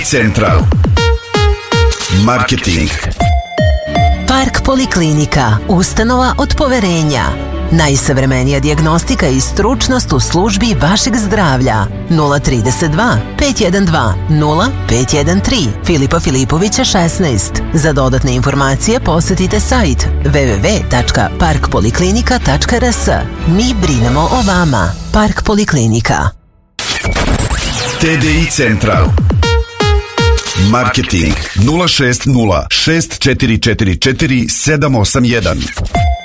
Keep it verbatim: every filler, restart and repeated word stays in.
Central Marketing. Park Poliklinika, ustanova od poverenja. Najsavremenija dijagnostika i stručnost u službi vašeg zdravlja. nula trideset dva pet jedan dva nula pet jedan tri, Filipa Filipovića šesnaest. Za dodatne informacije posetite sajt w w w tačka park poliklinika tačka r s. Mi brinemo o vama. Park Poliklinika. T D I Central Marketing nula šest nula šest četiri četiri četiri sedam osam jedan.